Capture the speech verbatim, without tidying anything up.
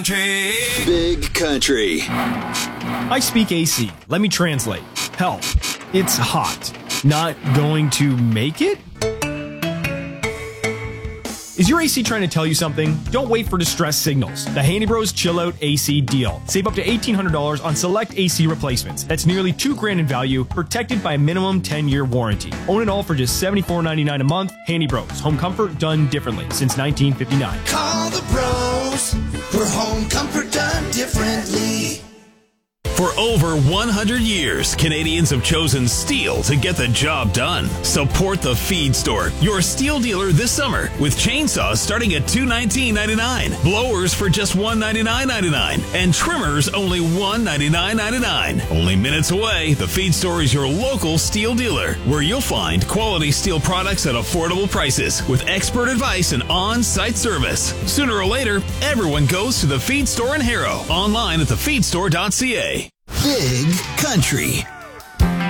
Big Country. I speak A C. Let me translate. Help. It's hot. Not going to make it? Is your A C trying to tell you something? Don't wait for distress signals. The Handy Bros Chill Out A C deal. Save up to eighteen hundred dollars on select A C replacements. That's nearly two grand in value, protected by a minimum ten year warranty. Own it all for just seventy-four ninety-nine a month. Handy Bros. Home comfort done differently since nineteen fifty-nine. Call the pros for home comfort done differently. For over one hundred years, Canadians have chosen Steel to get the job done. Support the Feed Store, your Steel dealer this summer, with chainsaws starting at two hundred nineteen ninety-nine, blowers for just one hundred ninety-nine ninety-nine, and trimmers only one hundred ninety-nine ninety-nine. Only minutes away, the Feed Store is your local Steel dealer, where you'll find quality steel products at affordable prices, with expert advice and on-site service. Sooner or later, everyone goes to the Feed Store in Harrow, online at the feed store dot c a. Big Country.